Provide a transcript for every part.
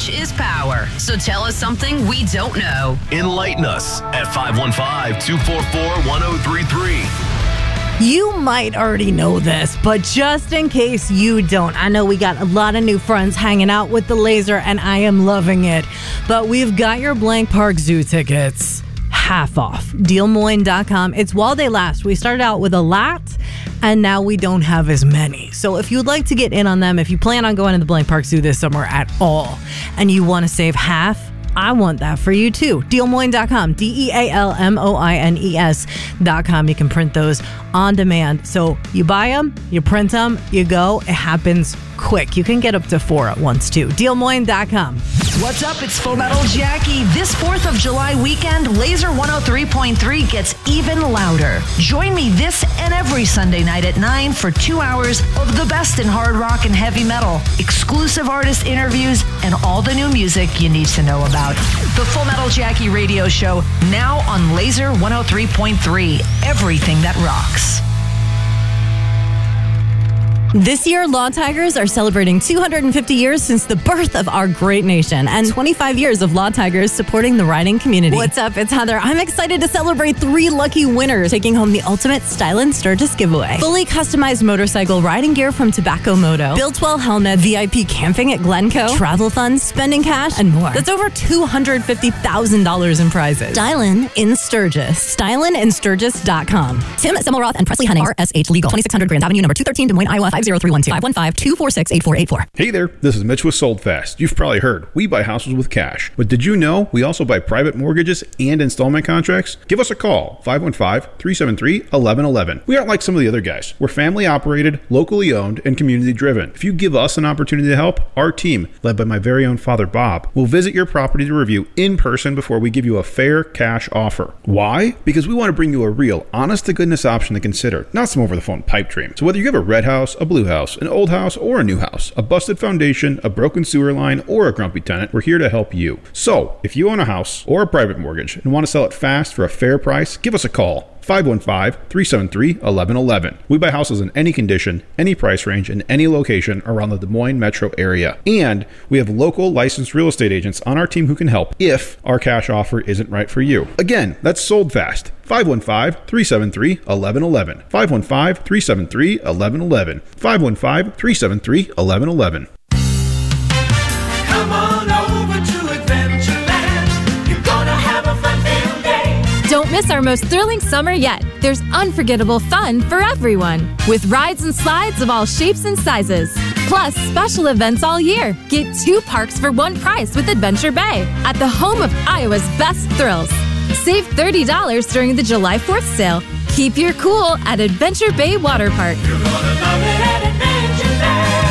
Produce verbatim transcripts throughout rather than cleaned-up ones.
Knowledge is power. So tell us something we don't know. Enlighten us at five one five, two four four, one zero three three. You might already know this, but just in case you don't, I know we got a lot of new friends hanging out with the Laser, and I am loving it. But we've got your Blank Park Zoo tickets half off. Deal Moines dot com. It's while they last. We started out with a lot, and now we don't have as many. So if you'd like to get in on them, if you plan on going to the Blank Park Zoo this summer at all, and you want to save half, I want that for you too. Deal Moines dot com. D E A L M O I N E S dot com. You can print those on demand. So you buy them, you print them, you go. It happens quick. You can get up to four at once too. Deal Moines dot com. What's up? It's Full Metal Jackie. This fourth of July weekend, Laser one oh three point three gets even louder. Join me this and every Sunday night at nine for two hours of the best in hard rock and heavy metal, exclusive artist interviews, and all the new music you need to know about. The Full Metal Jackie radio show, now on Laser one oh three point three. Everything that rocks. This year, Law Tigers are celebrating two hundred fifty years since the birth of our great nation and twenty-five years of Law Tigers supporting the riding community. What's up? It's Heather. I'm excited to celebrate three lucky winners taking home the ultimate Stylin' Sturgis giveaway. Fully customized motorcycle riding gear from Tobacco Moto, Built-Well helmet, V I P camping at Glencoe, travel funds, spending cash, and more. That's over two hundred fifty thousand dollars in prizes. Stylin' in Sturgis. Stylin' in Sturgis dot com. Tim Semmelroth and Presley Henning, R S H Legal, twenty-six hundred Grand Avenue, number two thirteen, Des Moines, Iowa, five zero three one two. five one five, two four six, eight four eight four. Hey there, this is Mitch with Sold Fast. You've probably heard, we buy houses with cash. But did you know we also buy private mortgages and installment contracts? Give us a call, five one five, three seven three, one one one one. We aren't like some of the other guys. We're family operated, locally owned, and community driven. If you give us an opportunity to help, our team, led by my very own father Bob, will visit your property to review in person before we give you a fair cash offer. Why? Because we want to bring you a real, honest-to-goodness option to consider, not some over-the-phone pipe dream. So whether you have a red house, a blue house, an old house, or a new house, a busted foundation, a broken sewer line, or a grumpy tenant, we're here to help you. So, if you own a house or a private mortgage and want to sell it fast for a fair price, give us a call. five one five, three seven three, one one one one. We buy houses in any condition, any price range, and any location around the Des Moines metro area. And we have local licensed real estate agents on our team who can help if our cash offer isn't right for you. Again, that's Sold Fast. five one five, three seven three, one one one one. five one five, three seven three, one one one one. five one five, three seven three, one one one one. Come on over to Adventureland. You're gonna have a fun-filled day. Don't miss our most thrilling summer yet. There's unforgettable fun for everyone, with rides and slides of all shapes and sizes. Plus, special events all year. Get two parks for one price with Adventure Bay, at the home of Iowa's best thrills. Save thirty dollars during the July fourth sale. Keep your cool at Adventure Bay Water Park. You're gonna love it at Adventureland.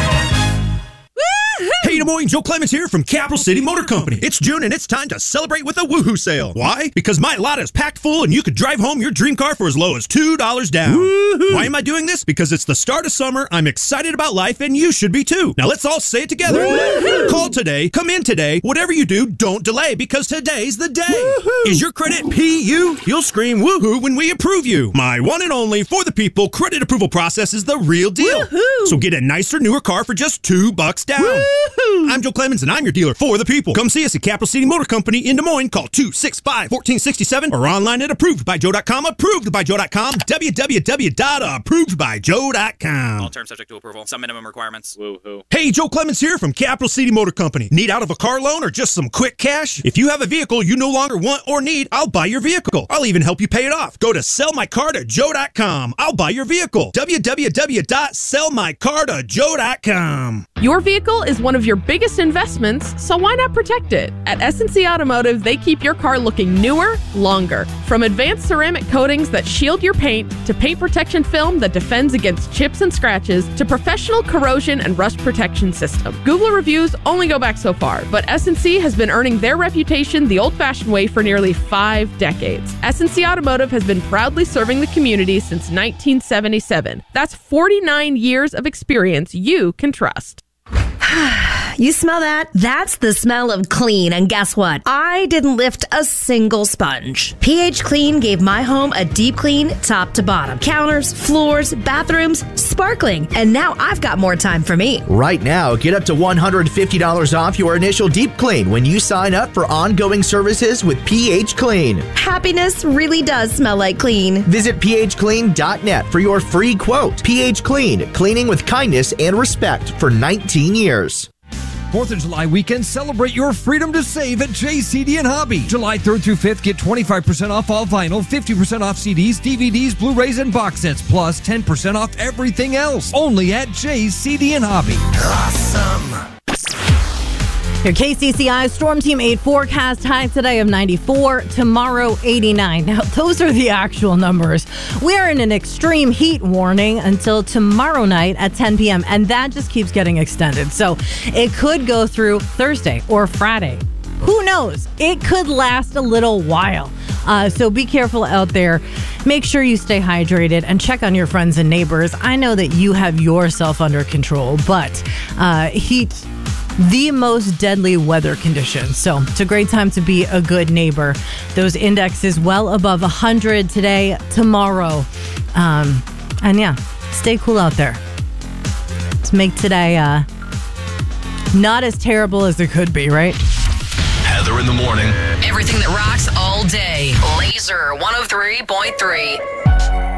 Hey, Des Moines, Joe Clemens here from Capital City Motor Company. It's June and it's time to celebrate with a woohoo sale. Why? Because my lot is packed full and you could drive home your dream car for as low as two dollars down. Woo-hoo. Why am I doing this? Because it's the start of summer, I'm excited about life, and you should be too. Now let's all say it together. Woo-hoo. Call today, come in today, whatever you do, don't delay, because today's the day. Woo-hoo. Is your credit P U? You'll scream woohoo when we approve you. My one and only for the people credit approval process is the real deal. Woo-hoo. So get a nicer, newer car for just two bucks down. Woo-hoo. I'm Joe Clemens, and I'm your dealer for the people. Come see us at Capital City Motor Company in Des Moines. Call two six five, one four six seven or online at approved by joe dot com. approved by joe dot com. w w w dot approved by joe dot com. All terms subject to approval. Some minimum requirements. Woo-hoo. Hey, Joe Clemens here from Capital City Motor Company. Need out of a car loan or just some quick cash? If you have a vehicle you no longer want or need, I'll buy your vehicle. I'll even help you pay it off. Go to sell my car to joe dot com. I'll buy your vehicle. w w w dot sell my car to joe dot com. Your vehicle is one of your biggest investments, so why not protect it? At S and C Automotive, they keep your car looking newer, longer. From advanced ceramic coatings that shield your paint, to paint protection film that defends against chips and scratches, to professional corrosion and rust protection system. Google reviews only go back so far, but S and C has been earning their reputation the old-fashioned way for nearly five decades. S and C Automotive has been proudly serving the community since nineteen seventy-seven. That's forty-nine years of experience you can trust. You smell that? That's the smell of clean. And guess what? I didn't lift a single sponge. pH Clean gave my home a deep clean top to bottom. Counters, floors, bathrooms, sparkling. And now I've got more time for me. Right now, get up to one hundred fifty dollars off your initial deep clean when you sign up for ongoing services with pH Clean. Happiness really does smell like clean. Visit p h clean dot net for your free quote. pH Clean, cleaning with kindness and respect for nineteen years. fourth of July weekend, celebrate your freedom to save at J C D and Hobby. July third through fifth, get twenty-five percent off all vinyl, fifty percent off C Ds, D V Ds, Blu-rays, and box sets, plus ten percent off everything else. Only at J C D and Hobby. Awesome. Your K C C I Storm Team eight forecast, high today of ninety-four, tomorrow eighty-nine. Now, those are the actual numbers. We are in an extreme heat warning until tomorrow night at ten p.m., and that just keeps getting extended. So it could go through Thursday or Friday. Who knows? It could last a little while. Uh, so be careful out there. Make sure you stay hydrated and check on your friends and neighbors. I know that you have yourself under control, but uh, heat... the most deadly weather conditions. So it's a great time to be a good neighbor. Those indexes well above one hundred today, tomorrow. Um, and yeah, stay cool out there. Let's make today uh, not as terrible as it could be, right? Heather in the morning. Everything that rocks all day. Laser one oh three point three.